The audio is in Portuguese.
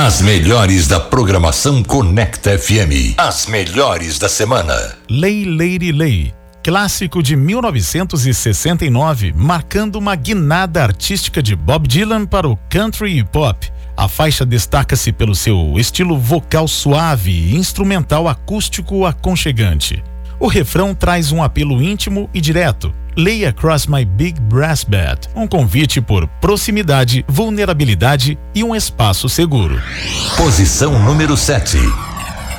As melhores da programação Conecta FM. As melhores da semana. Lay Lady Lay, clássico de 1969, marcando uma guinada artística de Bob Dylan para o country e pop. A faixa destaca-se pelo seu estilo vocal suave e instrumental acústico aconchegante. O refrão traz um apelo íntimo e direto. Lay across my big brass bed. Um convite por proximidade, vulnerabilidade e um espaço seguro. Posição número 7.